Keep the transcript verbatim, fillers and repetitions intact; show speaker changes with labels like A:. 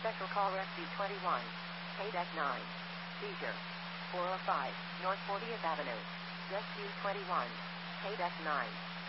A: Special call Rescue twenty-one. K D E C nine. Seizure. four oh five, North fortieth Avenue. Rescue twenty-one. K D E C nine.